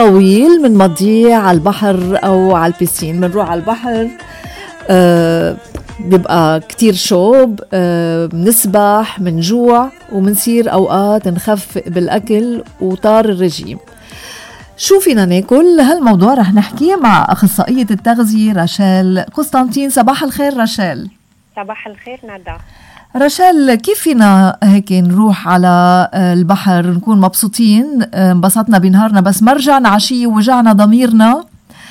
طويل من مضيع على البحر أو على البيسين. بنروح على البحر بيبقى كتير شوب، بنسبح، منجوع، ومنصير أوقات نخفق بالأكل وطار الرجيم. شو فينا ناكل؟ هالموضوع رح نحكيه مع أخصائية التغذية رشال قسطنطين. صباح الخير رشال. صباح الخير ندى. رشال، كيف فينا هيك نروح على البحر نكون مبسوطين، انبسطنا بنهارنا، بس مرجعنا عشية ووجعنا ضميرنا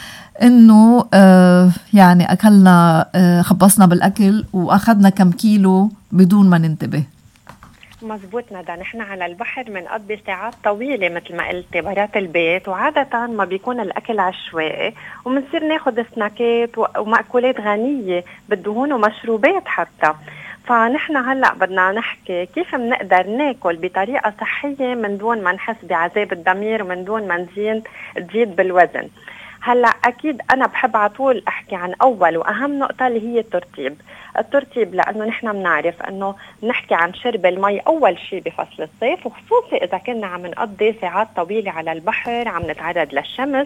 انه يعني اكلنا، خبصنا بالاكل واخذنا كم كيلو بدون ما ننتبه؟ مزبوط ندى، نحن على البحر بنقضي ساعات طويلة مثل ما قلتي برات البيت، وعادة ما بيكون الأكل عشوائي، ومنصير ناخد سناكات ومأكولات غنية بالدهون ومشروبات حتى. فنحن هلأ بدنا نحكي كيف بنقدر ناكل بطريقة صحية من دون ما نحس بعذاب الضمير ومن دون ما نزيد بالوزن. هلأ أكيد أنا بحب على طول أحكي عن أول وأهم نقطة اللي هي الترطيب، لأنه نحن بنعرف أنه نحكي عن شرب المي أول شيء بفصل الصيف، وخصوصي إذا كنا عم نقضي ساعات طويلة على البحر، عم نتعرض للشمس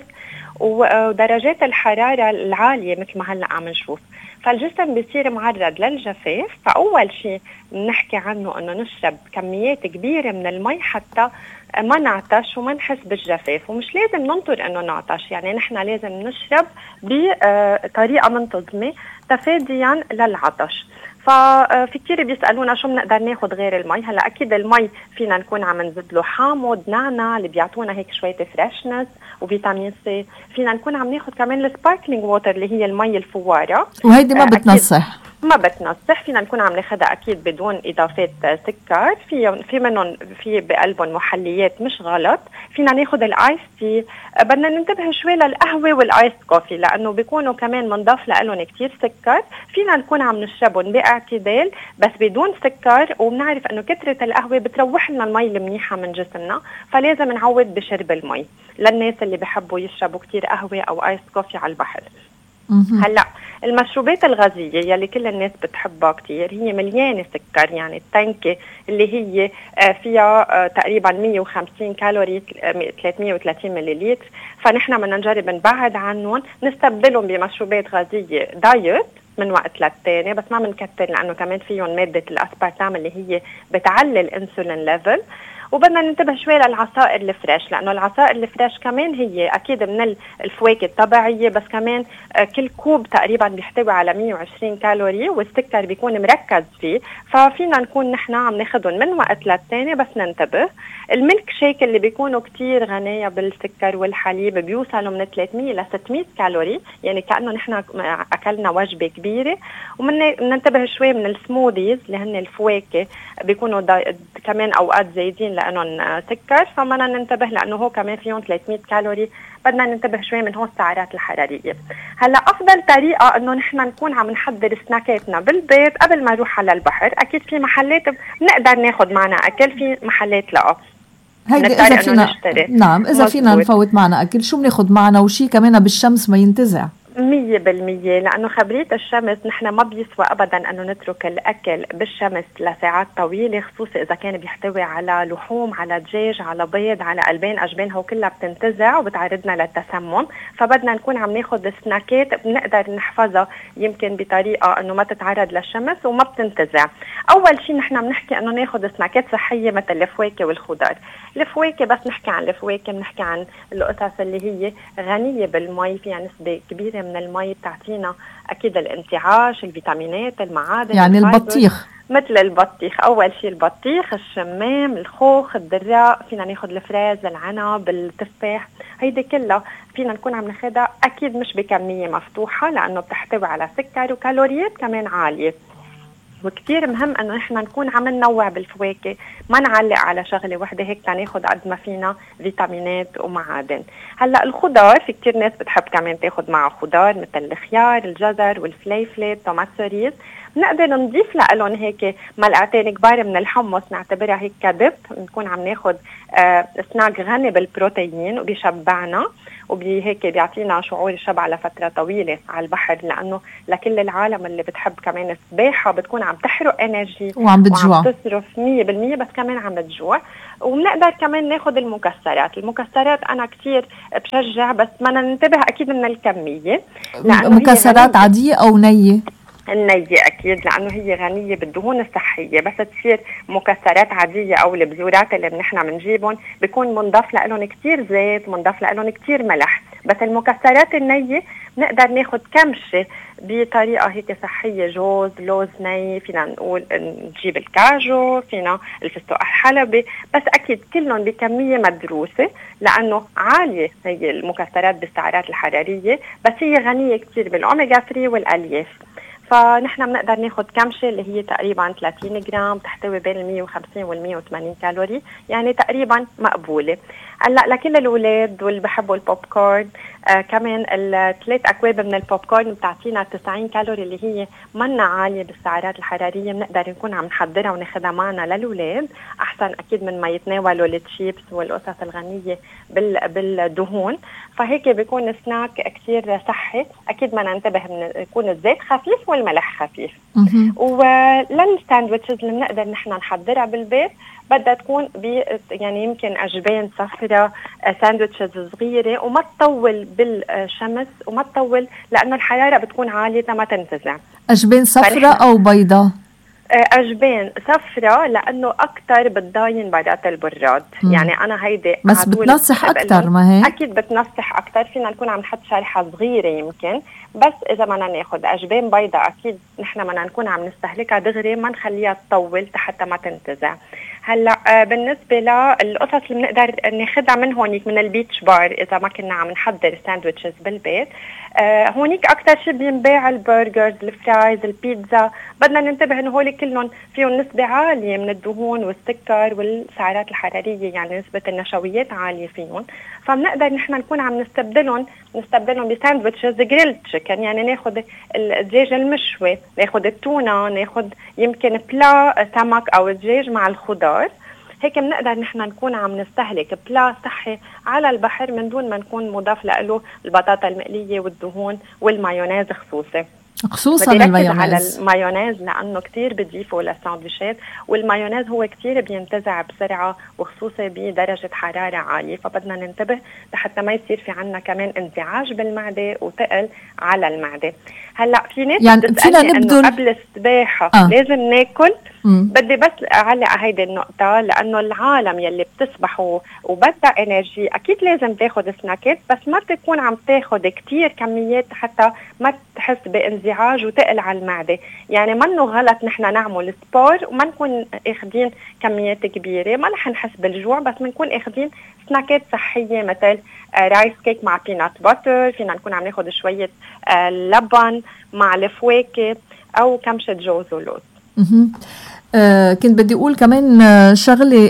ودرجات الحرارة العالية مثل ما هلأ عم نشوف، فالجسم بيصير معرض للجفاف. فأول شيء نحكي عنه أنه نشرب كميات كبيرة من المي حتى ما نعطش وما نحس بالجفاف، ومش لازم ننطر أنه نعطش، يعني نحن لازم نشرب بطريقة منتظمة تفاديا للعطش. ففي كتير بيسألونا شو بنقدر ناخد غير المي. هلا أكيد المي فينا نكون عم نزيد له حامض، نعناع اللي بيعطونا هيك شوية فريشنس وفيتامين سي. فينا نكون عم ناخد كمان السباركلينج ووتر اللي هي المي الفوارة، وهيدي ما بتنصح، ما بتنصح. فينا نكون عم ناخدها أكيد بدون إضافات سكر، في منهم في بقلبهم محليات مش غلط. فينا ناخد الآيس تي، بدنا ننتبه شوي للقهوة والآيس كوفي لأنه بيكونوا كمان منضاف لهم كتير سكر. فينا نكون عم نشربهم باعتدال بس بدون سكر، وبنعرف أنه كترة القهوة بتروح لنا المي المنيحة من جسمنا، فلازم نعود بشرب المي للناس اللي بيحبوا يشربوا كتير قهوة أو آيس كوفي على البحر. هلأ المشروبات الغازية يلي كل الناس بتحبها كتير هي مليانة سكر، يعني التانكة اللي هي فيها تقريبا 150 كالوري 330 مليلتر، فنحن بدنا نجرب نبعد عنهم، نستبدلهم بمشروبات غازية دايت من وقت للتاني، بس ما بنكتر لأنه كمان فيهم مادة الأسبارتام اللي هي بتعلي الانسولين ليفل. وبدنا ننتبه شوي للعصائر الفريش، لأنه العصائر الفريش كمان هي أكيد من الفواكه الطبيعية، بس كمان كل كوب تقريبا بيحتوي على 120 كالوري والسكر بيكون مركز فيه، ففينا نكون نحن عم ناخدهم من وقت للتاني بس ننتبه. الميلك شيك اللي بيكونوا كتير غنية بالسكر والحليب بيوصلوا من 300 ل 600 كالوري، يعني كأنه نحن أكلنا وجبة كبيرة. ومننتبه شوي من السموذيز اللي هن الفواكه بيكونوا كمان أوقات زايدين لأنهم سكر، فمنا ننتبه لأنه هو كمان فيهم 300 كالوري، بدنا ننتبه شوي من هون السعرات الحرارية. هلا أفضل طريقة إنه نحن نكون عم نحضر سناكاتنا بالبيت قبل ما نروح على البحر. أكيد في محلات نقدر ناخد معنا أكل، في محلات لا، هيدا إذا فينا نعم إذا فينا نفوت معنا أكل، شو بناخد معنا وشي كمان بالشمس ما ينتزع 100%، لأنه خبرية الشمس نحن ما بيسوى أبدا أنه نترك الأكل بالشمس لساعات طويلة، خصوصا إذا كان بيحتوي على لحوم، على دجاج، على بيض، على ألبان أجبانها وكلها بتنتزع وبتعرضنا للتسمم. فبدنا نكون عم ناخد سناكات بنقدر نحفظها يمكن بطريقة أنه ما تتعرض للشمس وما بتنتزع. أول شيء نحن بنحكي أنه ناخد سناكات صحية مثل الفواكه والخضار. الفواكه بس نحكي عن الفواكه بنحكي عن القصص اللي هي غنية بالمي، فيها نسبة كبيرة من المي بتعطينا أكيد الانتعاش، الفيتامينات، المعادن، يعني البطيخ مثل البطيخ. أول شيء البطيخ، الشمام، الخوخ، الدراء، فينا ناخد الفراز، العنب، التفاح، هيدي كلها فينا نكون عم ناخدها أكيد مش بكمية مفتوحة لأنه بتحتوي على سكر وكالوريات كمان عالية. وكتير مهم انه نحن نكون عم ننوع بالفواكه، ما نعلق على شغله وحده هيك تناخد قد ما فينا فيتامينات ومعادن. هلا الخضار في كتير ناس بتحب كمان تاخد معه خضار مثل الخيار، الجزر والفليفله، طماط سوريز. بنقدر نضيف لهم هيك ملعقتين كبار من الحمص، نعتبرها هيك كدب، نكون عم ناخد سناك غني بالبروتين وبيشبعنا. وبهيك بيعطينا شعور الشبع لفترة طويلة على البحر، لأنه لكل العالم اللي بتحب كمان السباحة بتكون عم تحرق انرجي وعم تصرف 100%، بس كمان عم بتجوع. وبنقدر كمان ناخد المكسرات أنا كتير بشجع، بس ما ننتبه أكيد من الكمية. مكسرات عادية أو نية؟ النية أكيد، لأنه هي غنية بالدهون الصحية. بس تصير مكسرات عادية أو البذورات اللي نحن بنجيبهم بيكون منضاف لهم كتير زيت، منضاف لهم كتير ملح. بس المكسرات النية نقدر ناخد كمشة بطريقة هيك صحية، جوز، لوز ني، فينا نقول نجيب الكاجو، فينا الفستق الحلبي، بس أكيد كلهم بكمية مدروسة، لأنه عالية هي المكسرات بالسعرات الحرارية، بس هي غنية كتير بالأوميغا 3 والألياف. فنحن بنقدر ناخد كمشة اللي هي تقريبا 30 جرام، تحتوي بين 150 وال 180 كالوري، يعني تقريبا مقبولة. هلا لكل الأولاد واللي بحبوا البوب كورن، كمان ال3 أكواب من البوب كورن بتعطينا 90 كالوري، اللي هي منا عالية بالسعرات الحرارية. بنقدر نكون عم نحضرها وناخدها معنا للأولاد، أحسن أكيد من ما يتناولوا التشيبس والقصص الغنية بالدهون. فهيك بيكون سناك كتير صحي. أكيد ما ننتبه من يكون الزيت خفيف والملح خفيف. وللساندويتشز اللي بنقدر نحن نحضرها بالبيت بدها تكون يعني يمكن أجبان صفرة، ساندويتشز صغيرة، وما تطول بالشمس وما تطول، لأنه الحرارة بتكون عالية ما تنتزع. أجبان صفرة أو بيضاء؟ أجبان صفرة، لأنه أكتر بتضاين برات البراد. يعني أنا هيدي بس بتنصح أكتر، ما هي؟ أكيد بتنصح أكتر. فينا نكون عم نحط شريحة صغيرة يمكن، بس إذا بدنا ناخد أجبان بيضاء أكيد نحن بدنا نكون عم نستهلكها دغري، ما نخليها تطول حتى ما تنتزع. هلا بالنسبة للقصص اللي بنقدر ناخدها من هونيك من البيتش بار، إذا ما كنا عم نحضر ساندويتشز بالبيت، هونيك أكتر شيء بينباع البرجرز، الفرايز، البيتزا. بدنا ننتبه إنه هول كلهم فيهم نسبة عالية من الدهون والسكر والسعرات الحرارية، يعني نسبة النشويات عالية فيهم. فبنقدر نحن نكون عم نستبدلهم بساندويتشز جريلد تشيكن، يعني ناخد الدجاج المشوي، ناخد التونة، ناخد يمكن بلا سمك أو دجاج مع الخضار. هيك بنقدر نحن نكون عم نستهلك بلا صحي على البحر من دون ما نكون مضاف له البطاطا المقلية والدهون والمايونيز خصوصا المايونيز. على المايونيز لأنه كتير بتضيفه للساندويشات، والمايونيز هو كتير بينتزع بسرعة وخصوصا بدرجة حرارة عالية، فبدنا ننتبه لحتى ما يصير في عنا كمان انزعاج بالمعدة وتقل على المعدة. هلا في ناس يعني فينا نبدل قبل السباحة لازم ناكل. بدي بس أعلق هيدي النقطة، لأنه العالم يلي بتسبح وبدها انرجي أكيد لازم تاخد سناكات، بس ما تكون عم تاخد كتير كميات حتى ما تحس بانزعاج وتقل على المعدة. يعني منه غلط نحن نعمل سبور وما نكون اخدين كميات كبيرة، ما رح نحس بالجوع، بس بنكون اخدين سناكات صحية مثل رايس كيك مع بينات باتر، فينا نكون عم ناخد شوية لبن مع الفواكه أو كمشة جوز ولوز. كنت بدي أقول كمان شغلة،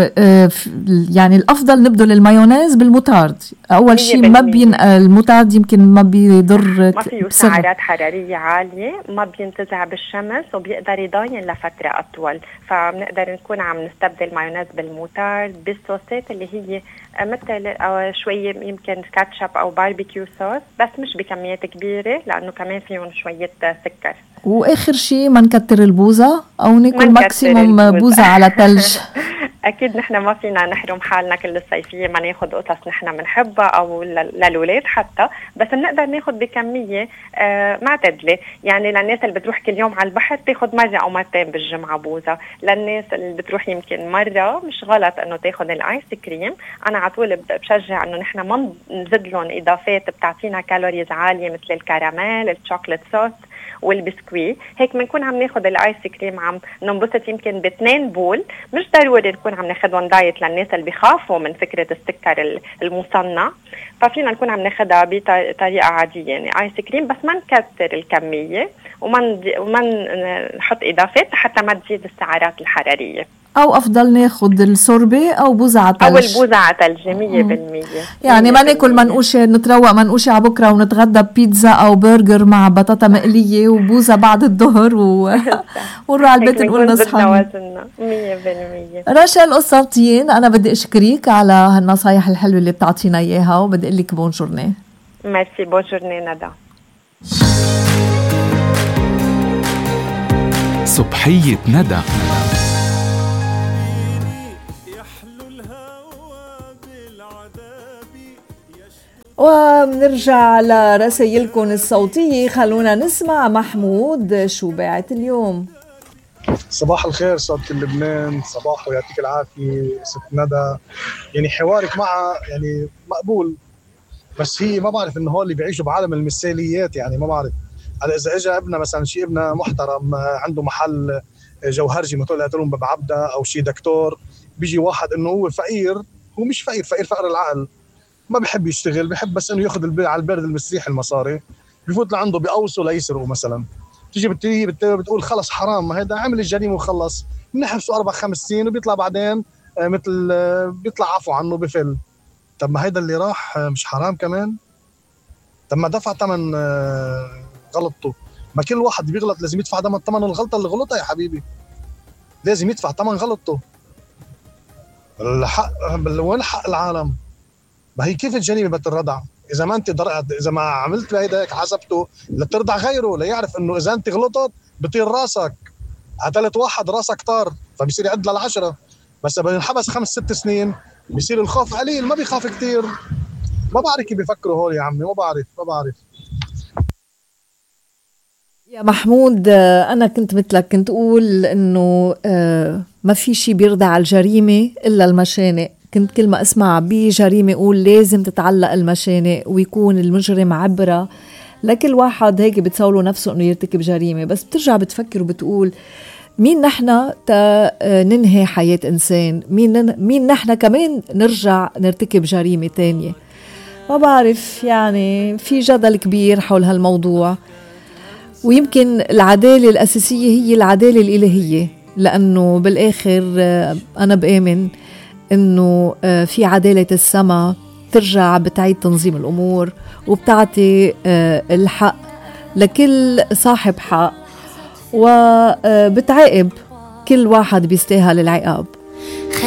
يعني الأفضل نبدل المايونيز بالموتارد. أول شيء ما الموتارد يمكن ما بيضر، ما فيه سعرات حرارية عالية، ما بينتزع بالشمس وبيقدر يضاين لفترة أطول. فبنقدر نكون عم نستبدل مايونيز بالموتارد بالصوصات اللي هي مثل شوية يمكن كاتشب أو باربيكيو صوص، بس مش بكميات كبيرة لأنه كمان فيهم شوية سكر. وآخر شيء ما نكتر البوزة أو ناكل ماكسيموم بوزة على تلج. أكيد نحن ما فينا نحرم حالنا كل الصيفية ما ناخد قصص نحن بنحبها أو للولاد حتى، بس بنقدر ناخد بكمية معتدلة. يعني للناس اللي بتروح كل يوم على البحر تاخد مرة أو مرتين بالجمعة بوزة. للناس اللي بتروح يمكن مرة مش غلط أنه تاخد الآيس كريم. أنا على طول بشجع أنه نحن ما نزيد لهم إضافات بتعطينا كالوريز عالية مثل الكراميل، الشوكولات صوص والبسكوي. هيك بنكون عم ناخد الايس كريم عم ننبسط يمكن ب2 بول. مش ضروري نكون عم ناخدهم دايت للناس اللي بيخافوا من فكرة السكر المصنع، ففينا نكون عم ناخدها بطريقة عادية يعني ايس كريم، بس ما نكتر الكمية وما نحط اضافات حتى ما تزيد السعرات الحرارية. أو أفضل ناخد السوربة أو بوزعة أو البوزعة ثلج 100%. يعني ما ناكل منقوشة نتروق منقوشة على بكرة ونتغدى ببيتزا أو برجر مع بطاطا مقلية وبوزة بعد الظهر ونروح على البيت نقول نصحى 100%. رشال قسنطين، أنا بدي أشكرك على هالنصايح الحلوة اللي بتعطينا إياها، وبدي أقول لك بونجورني. ميرسي، بونجورني ندى. صبحية ندى. وبنرجع لرسائلكم الصوتية. خلونا نسمع محمود شو باعت اليوم. صباح الخير صوت لبنان، صباح ويعطيك العافية ست ندى. يعني حوارك معها يعني مقبول، بس هي ما بعرف انه هول اللي بيعيشوا بعالم المثاليات. يعني ما بعرف على اذا اجى ابنها مثلا شيء ابنها محترم عنده محل جوهرجي مثل لهم باب عبده او شيء دكتور، بيجي واحد انه هو فقير، هو مش فقير، فقر العقل، ما بحب يشتغل، بحب بس انه ياخذ على البرد المستريح المصاري، بفوت لعنده بيقوصوا ليسرقوا مثلا. تيجي بتقول خلص حرام، ما هذا عمل الجريمه وخلص، بنحبسه 4-5 سنين وبيطلع بعدين مثل بيطلع عفو عنه بفل. طب ما هيدا اللي راح مش حرام كمان؟ طب ما دفع ثمن غلطته. ما كل واحد بيغلط لازم يدفع ثمن الغلطه اللي غلطها يا حبيبي، لازم يدفع ثمن غلطته. الحق وين حق العالم؟ ما هي كيف الجريمه بتردع؟ اذا ما انت اذا ما عملت بهيداك حسبته لترضع غيره، ليعرف انه اذا انت غلطت بطير راسك، قتلت واحد راسك طار فبصير يعد لل10. بس اذا بينحبس 5-6 سنين بصير الخوف قليل، ما بيخاف كتير. ما بعرف كيف بيفكروا هول يا عمي، ما بعرف. يا محمود، أنا كنت مثلك، كنت أقول إنه ما في شي بيرضع الجريمة إلا المشانق. كنت كل ما أسمع بجريمة أقول لازم تتعلق المشانق ويكون المجرم عبرة لكل واحد هيك بتصوله نفسه إنه يرتكب جريمة. بس بترجع بتفكر وبتقول مين نحن ننهي حياة إنسان؟ مين نحن كمان نرجع نرتكب جريمة تانية؟ ما بعرف، يعني في جدل كبير حول هالموضوع، ويمكن العدالة الأساسية هي العدالة الإلهية، لأنه بالآخر أنا بآمن إنه في عدالة السماء ترجع بتعيد تنظيم الأمور وبتعطي الحق لكل صاحب حق، وبتعاقب كل واحد بيستاهل العقاب.